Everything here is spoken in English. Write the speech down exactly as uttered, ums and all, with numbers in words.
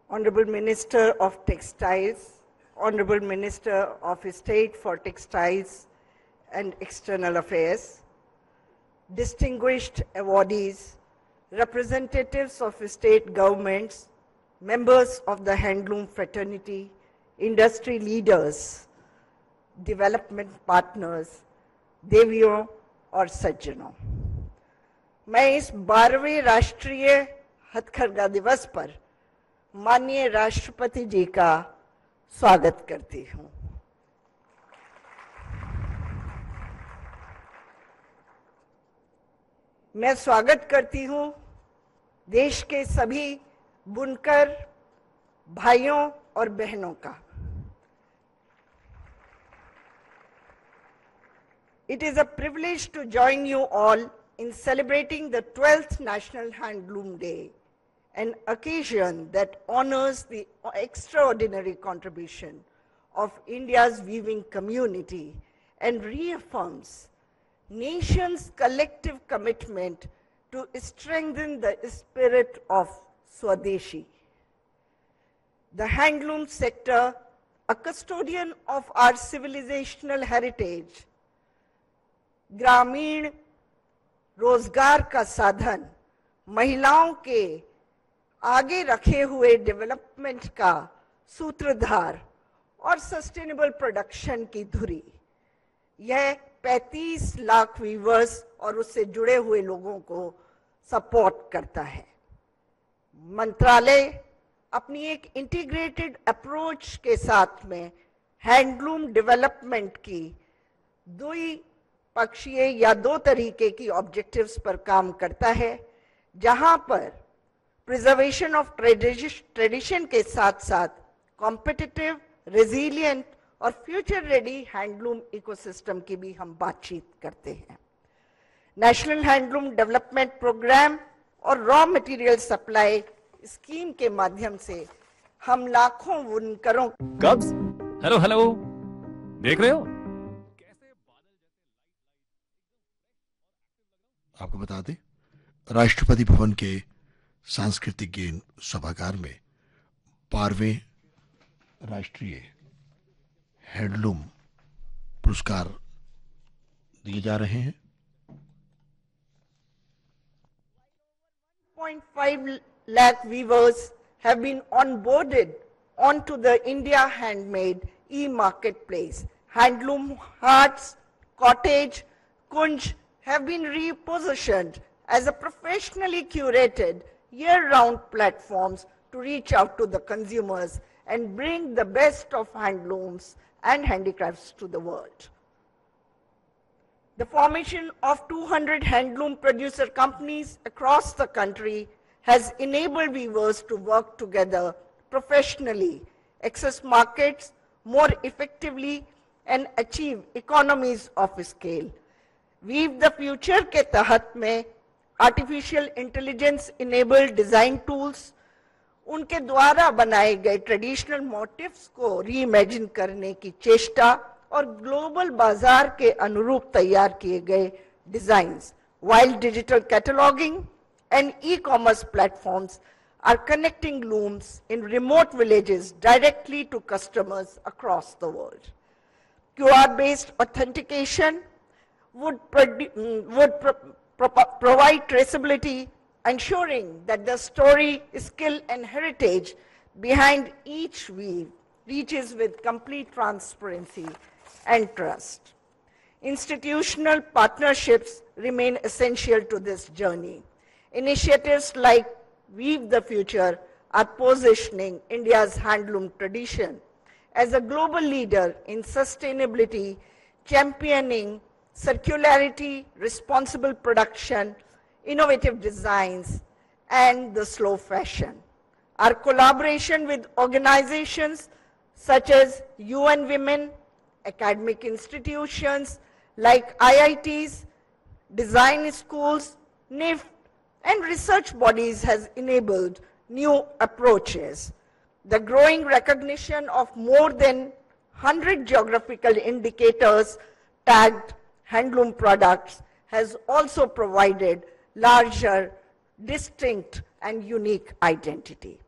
Honorable Minister of Textiles, Honorable Minister of State for Textiles and External Affairs, distinguished awardees, representatives of state governments, members of the handloom fraternity, industry leaders, development partners, देवियों और सज्जनों, मैं इस बारहवें राष्ट्रीय हथकरघा दिवस पर माननीय राष्ट्रपति जी का स्वागत करती हूं। मैं स्वागत करती हूं देश के सभी बुनकर भाइयों और बहनों का। It is a privilege to join you all in celebrating the twelfth National Handloom Day, an occasion that honors the extraordinary contribution of India's weaving community and reaffirms nation's collective commitment to strengthen the spirit of Swadeshi. The handloom sector, a custodian of our civilizational heritage, ग्रामीण रोजगार का साधन, महिलाओं के आगे रखे हुए development का सूत्रधार और सस्टेनेबल प्रोडक्शन की धुरी, यह पैंतीस लाख वीवर्स और उससे जुड़े हुए लोगों को सपोर्ट करता है। मंत्रालय अपनी एक इंटीग्रेटेड अप्रोच के साथ में हैंडलूम डेवलपमेंट की दुई पक्षीय या दो तरीके की ऑब्जेक्टिव्स पर काम करता है, जहां पर प्रिजर्वेशन ऑफ ट्रेडिशन के साथ साथ कॉम्पिटिटिव, रेजिलिएंट और फ्यूचर रेडी हैंडलूम इकोसिस्टम की भी हम बातचीत करते हैं। नेशनल हैंडलूम डेवलपमेंट प्रोग्राम और रॉ मटेरियल सप्लाई स्कीम के माध्यम से हम लाखों बुनकरों कब्स हेलो हेलो देख रहे हो? आपको बता दें, राष्ट्रपति भवन के सांस्कृतिक गेन सभागार में बारहवें राष्ट्रीय हैंडलूम पुरस्कार दिए जा रहे हैं। one point five lakh weavers have been onboarded onto the India Handmade e-marketplace. Handloom Hearts, Cottage, Kunj have been repositioned as a professionally curated year-round platforms to reach out to the consumers and bring the best of handlooms and handicrafts to the world. The formation of two hundred handloom producer companies across the country has enabled weavers to work together professionally, access markets more effectively, and achieve economies of scale. Weave the future के तहत में artificial intelligence enabled design tools, उनके द्वारा बनाए गए traditional motives को reimagine करने की चेष्टा और ग्लोबल बाजार के अनुरूप तैयार किए गए designs, while digital cataloging and e-commerce platforms are connecting looms in remote villages directly to customers across the world. Q R-based authentication would, would pro pro provide traceability, ensuring that the story, skill, and heritage behind each weave reaches with complete transparency and trust. Institutional partnerships remain essential to this journey. Initiatives like Weave the Future are positioning India's handloom tradition as a global leader in sustainability, championing circularity, responsible production, innovative designs, and the slow fashion. Our collaboration with organizations such as U N Women, academic institutions like I I Ts, design schools, N I F T, and research bodies has enabled new approaches. The growing recognition of more than one hundred geographical indicators tagged handloom products has also provided larger, distinct, and unique identity.